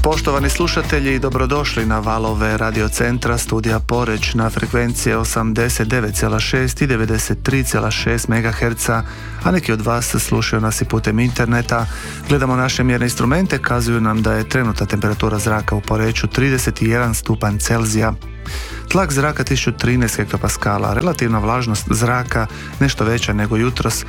Poštovani slušatelji, dobrodošli na valove radiocentra studija Poreč na frekvencije 89,6 i 93,6 MHz, a neki od vas slušaju nas i putem interneta. Gledamo naše mjerne instrumente, kazuju nam da je trenutna temperatura zraka u Poreču 31 stupanj Celzija. Tlak zraka 1013 hektopaskala, relativna vlažnost zraka nešto veća nego jutros,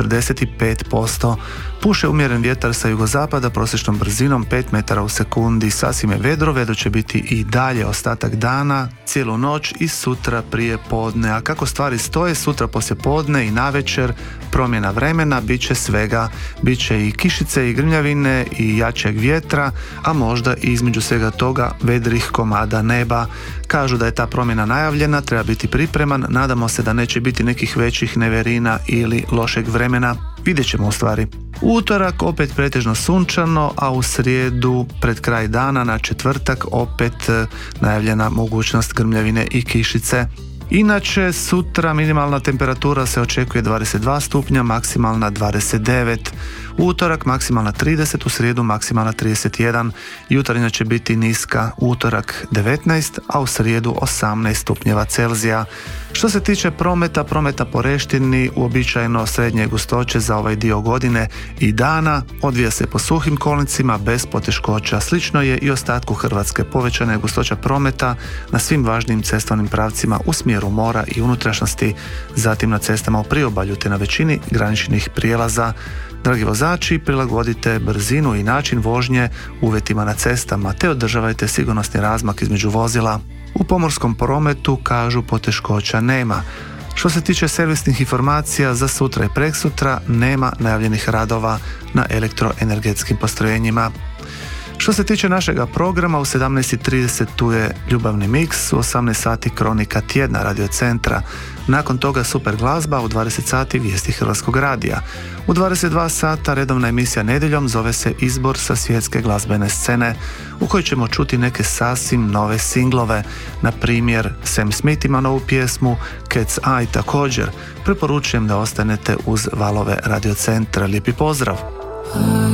45%. Puše umjeren vjetar sa jugozapada prosječnom brzinom 5 metara u sekundi, sasvim je vedro, vedro će biti i dalje ostatak dana, cijelu noć i sutra prije podne. A kako stvari stoje, sutra poslije podne i navečer promjena vremena, bit će svega, bit će i kišice i grmljavine i jačeg vjetra, a možda i između svega toga vedrih komada neba. Kažu da je ta promjena najavljena, treba biti pripreman, nadamo se da neće biti nekih većih neverina ili lošeg vremena. Vidjet ćemo u stvari. U utorak opet pretežno sunčano, a u srijedu pred kraj dana na četvrtak opet najavljena mogućnost grmljavine i kišice. Inače, sutra minimalna temperatura se očekuje 22 stupnja, maksimalna 29. U utorak maksimalna 30, u srijedu maksimalna 31. Jutarnja će biti niska, u utorak 19, a u srijedu 18 stupnjeva Celzija. Što se tiče prometa po Reštini, uobičajeno srednje gustoće za ovaj dio godine i dana, odvija se po suhim kolnicima bez poteškoća. Slično je i ostatku Hrvatske. Povećana je gustoća prometa na svim važnim cestovnim pravcima u smjeru mora i unutrašnjosti, zatim na cestama u priobalju te na većini graničnih prijelaza. Dragi vozači, prilagodite brzinu i način vožnje uvjetima na cestama te održavajte sigurnosni razmak između vozila. U pomorskom prometu kažu poteškoća nema. Što se tiče servisnih informacija, za sutra i preksutra nema najavljenih radova na elektroenergetskim postrojenjima. Što se tiče našega programa, u 17:30 tu je Ljubavni miks, u 18 sati Kronika tjedna radiocentra. Nakon toga super glazba, u 20 sati vijesti Hrvatskog radija. U 22 sata redovna emisija Nedjeljom zove se Izbor sa svjetske glazbene scene, u kojoj ćemo čuti neke sasvim nove singlove. Na primjer, Sam Smith ima novu pjesmu, Cat's Eye također. Preporučujem da ostanete uz valove radiocentra. Lijepi pozdrav!